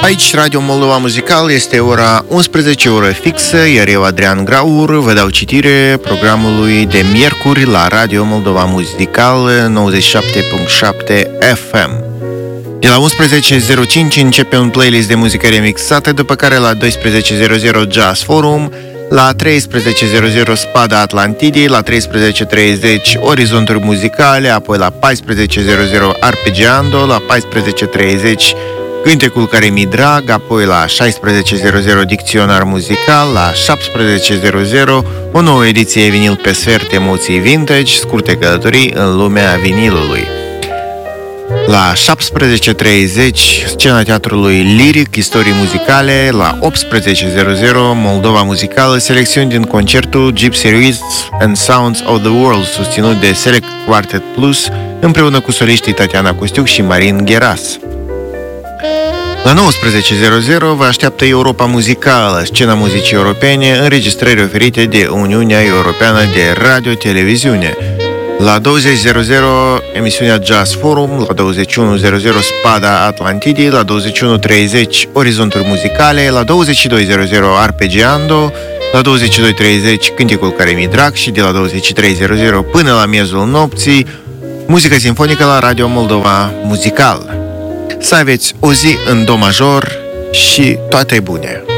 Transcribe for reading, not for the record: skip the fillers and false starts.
Aici, Radio Moldova Muzical, este ora 11, oră fixă, iar eu, Adrian Graur, vă dau citire programului de miercuri la Radio Moldova Muzical 97.7 FM. De la 11.05 începe un playlist de muzică remixată, după care la 12.00 Jazz Forum, la 13.00 Spada Atlantidii, la 13.30 Orizonturi Muzicale, apoi la 14.00 Arpeggiando, la 14.30 Cântecul care mi drag, apoi la 16.00 Dicționar Muzical, la 17.00 o nouă ediție vinil pe sfert, emoții vintage, scurte călătorii în lumea vinilului. La 17.30 scena teatrului Liric, istorii muzicale, la 18.00 Moldova Muzicală, selecțiuni din concertul Gypsy Rhythms and Sounds of the World, susținut de Select Quartet Plus, împreună cu soliștii Tatiana Costiuc și Marin Gheras. La 19.00 vă așteaptă Europa Muzicală, scena muzicii europene, înregistrări oferite de Uniunea Europeană de Radio-Televiziune. La 20.00 emisiunea Jazz Forum, la 21.00 Spada Atlantidii, la 21.30 Orizonturi Muzicale, la 22.00 Arpeggiando, la 22.30 Cântecul care mi drag și de la 23.00 până la miezul nopții muzică sinfonică la Radio Moldova Muzical. Să aveți o zi în do major și toate bune!